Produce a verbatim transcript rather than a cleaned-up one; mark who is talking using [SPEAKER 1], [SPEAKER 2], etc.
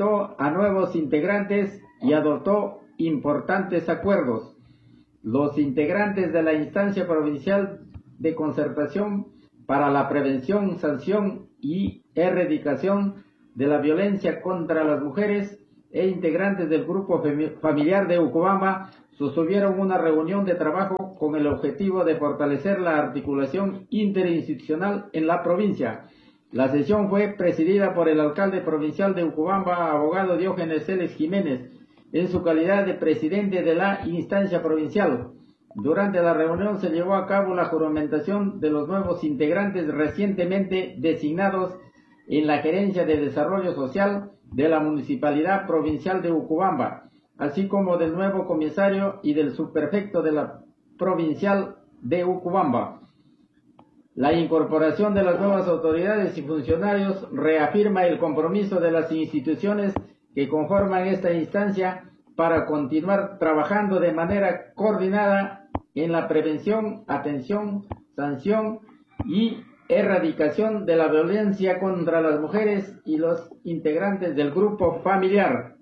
[SPEAKER 1] presentó a nuevos integrantes y adoptó importantes acuerdos. Los integrantes de la instancia provincial de concertación para la prevención, sanción y erradicación de la violencia contra las mujeres e integrantes del grupo familiar de Ucubamba sostuvieron una reunión de trabajo con el objetivo de fortalecer la articulación interinstitucional en la provincia. La sesión fue presidida por el alcalde provincial de Ucubamba, abogado Diógenes Celes Jiménez, en su calidad de presidente de la instancia provincial. Durante la reunión se llevó a cabo la juramentación de los nuevos integrantes recientemente designados en la Gerencia de Desarrollo Social de la Municipalidad Provincial de Ucubamba, así como del nuevo comisario y del subprefecto de la Provincial de Ucubamba. La incorporación de las nuevas autoridades y funcionarios reafirma el compromiso de las instituciones que conforman esta instancia para continuar trabajando de manera coordinada en la prevención, atención, sanción y erradicación de la violencia contra las mujeres y los integrantes del grupo familiar.